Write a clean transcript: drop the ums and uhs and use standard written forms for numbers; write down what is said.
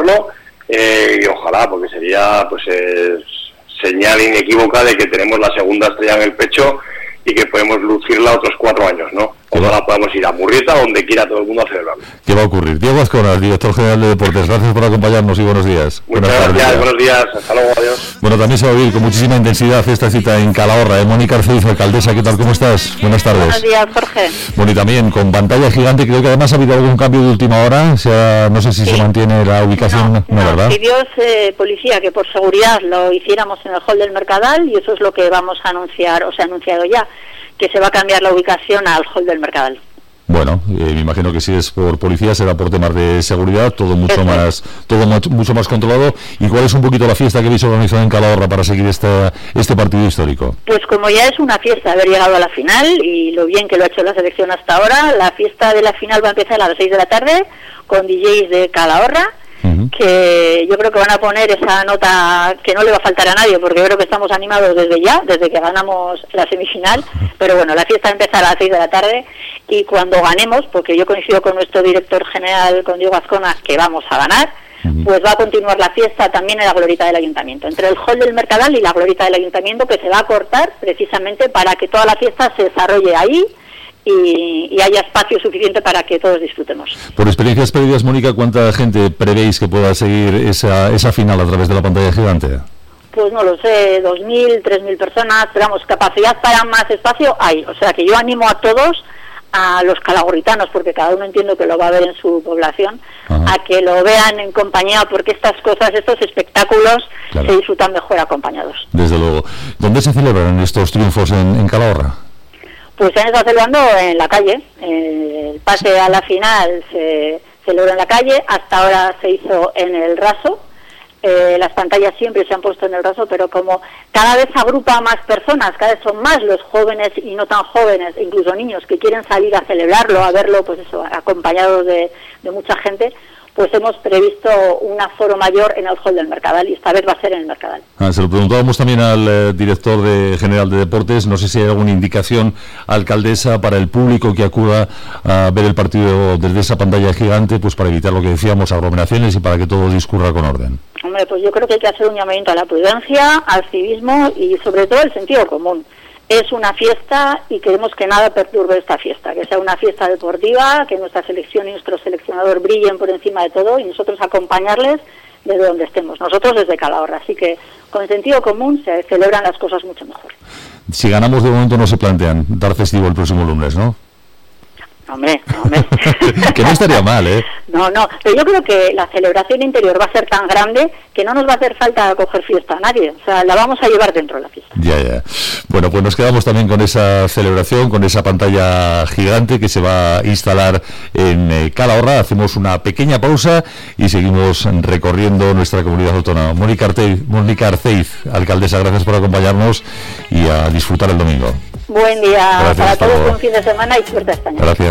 celebrarlo, y ojalá, porque sería pues señal inequívoca de que tenemos la segunda estrella en el pecho y que podemos lucirla otros 4 años, ¿no? Ojalá podamos ir a Murrieta, donde quiera todo el mundo a celebrarlo. ¿Qué va a ocurrir? Diego Azcona, director general de Deportes, gracias por acompañarnos y buenos días. Muchas gracias, buenos días, hasta luego, adiós. Bueno, también se va a vivir con muchísima intensidad esta cita en Calahorra. Mónica Arceiz, alcaldesa, ¿qué tal? ¿Cómo estás? Buenas tardes. Buenos días, Jorge. Bueno, y también con pantalla gigante, creo que además ha habido algún cambio de última hora, o sea, no sé si se mantiene la ubicación, no, ¿verdad? Pidió policía que por seguridad lo hiciéramos en el hall del Mercadal y eso es lo que vamos a anunciar, o se ha anunciado ya, que se va a cambiar la ubicación al hall del Mercadal. Bueno, me imagino que si es por policía será por temas de seguridad, todo mucho más controlado. ¿Y cuál es un poquito la fiesta que habéis organizado en Calahorra para seguir este partido histórico? Pues como ya es una fiesta haber llegado a la final y lo bien que lo ha hecho la selección hasta ahora, la fiesta de la final va a empezar a las 6 de la tarde con DJs de Calahorra, que yo creo que van a poner esa nota que no le va a faltar a nadie, porque yo creo que estamos animados desde que ganamos la semifinal, pero bueno, la fiesta empieza a las 6 de la tarde y cuando ganemos, porque yo coincido con nuestro director general, con Diego Azcona, que vamos a ganar, pues va a continuar la fiesta también en la glorieta del Ayuntamiento, entre el hall del Mercadal y la glorieta del Ayuntamiento, que se va a cortar precisamente para que toda la fiesta se desarrolle ahí y haya espacio suficiente para que todos disfrutemos. Por experiencias previas, Mónica, ¿cuánta gente prevéis que pueda seguir esa final a través de la pantalla gigante? Pues no lo sé, 2.000, 3.000 personas, pero vamos, capacidad para más espacio hay, o sea que yo animo a todos, a los calahorritanos, porque cada uno entiendo que lo va a ver en su población, a que lo vean en compañía, porque estas cosas, estos espectáculos, claro, se disfrutan mejor acompañados. Desde luego. ¿Dónde se celebran estos triunfos en Calahorra? Pues se han estado celebrando en la calle. El pase a la final se celebró en la calle, hasta ahora se hizo en el Raso. Las pantallas siempre se han puesto en el Raso, pero como cada vez agrupa más personas, cada vez son más los jóvenes y no tan jóvenes, incluso niños que quieren salir a celebrarlo, a verlo, pues eso, acompañados de mucha gente, pues hemos previsto un aforo mayor en el hall del Mercadal y esta vez va a ser en el Mercadal. Se lo preguntábamos también al director general de Deportes, no sé si hay alguna indicación, alcaldesa, para el público que acuda a ver el partido desde esa pantalla gigante, pues para evitar lo que decíamos, aglomeraciones y para que todo discurra con orden. Hombre, pues yo creo que hay que hacer un llamamiento a la prudencia, al civismo y sobre todo el sentido común. Es una fiesta y queremos que nada perturbe esta fiesta, que sea una fiesta deportiva, que nuestra selección y nuestro seleccionador brillen por encima de todo y nosotros acompañarles desde donde estemos, nosotros desde Calahorra. Así que con sentido común se celebran las cosas mucho mejor. Si ganamos, de momento no se plantean dar festivo el próximo lunes, ¿no? Hombre. Que no estaría mal, ¿eh? No, pero yo creo que la celebración interior va a ser tan grande que no nos va a hacer falta coger fiesta a nadie, o sea, la vamos a llevar dentro de la fiesta. Ya. Bueno, pues nos quedamos también con esa celebración, con esa pantalla gigante que se va a instalar en Calahorra. Hacemos una pequeña pausa y seguimos recorriendo nuestra comunidad autónoma. Mónica Arceiz, alcaldesa, gracias por acompañarnos y a disfrutar el domingo. Buen día para todos, buen fin de semana y suerte a España. Gracias.